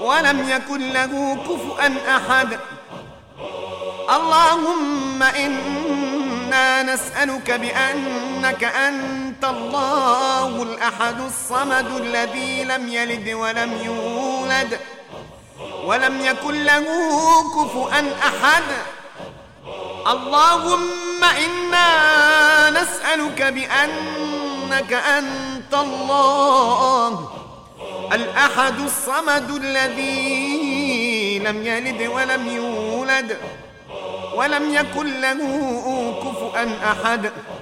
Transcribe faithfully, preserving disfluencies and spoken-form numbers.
ولم يكن له كفؤا أحد. اللهم إنا نسألك بأنك أنت الله الأحد الصمد الذي لم يلد ولم يولد ولم يكن له كفؤا أحد. اللهم إنا نسألك بأنك أنت الله الأحد الصمد الذي لم يلد ولم يولد ولم يكن له كفؤا أحد.